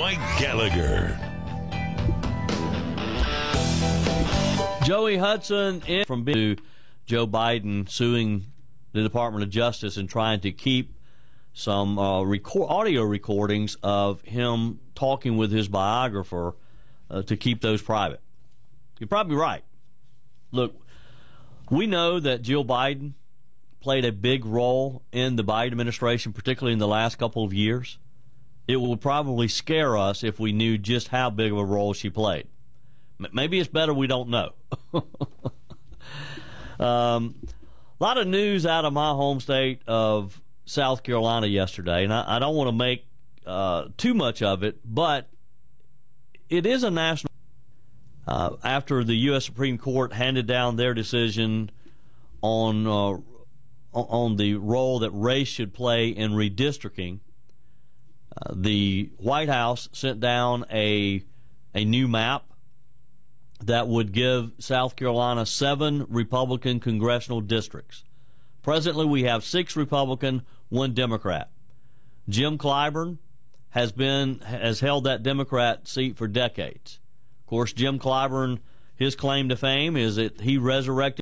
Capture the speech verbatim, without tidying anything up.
Mike Gallagher. Joey Hudson in from to Joe Biden suing the Department of Justice and trying to keep some uh, record, audio recordings of him talking with his biographer uh, to keep those private. You're probably right. Look, we know that Jill Biden played a big role in the Biden administration, particularly in the last couple of years. It would probably scare us if we knew just how big of a role she played. Maybe it's better we don't know. um, a lot of news out of my home state of South Carolina yesterday, and I, I don't want to make uh, too much of it, but it is a national. Uh, after the U S Supreme Court handed down their decision on uh, on the role that race should play in redistricting, uh, the White House sent down a a new map that would give South Carolina seven Republican congressional districts. Presently, we have six Republican, one Democrat. Jim Clyburn has been has held that Democrat seat for decades. Of course, Jim Clyburn, his claim to fame is that he resurrected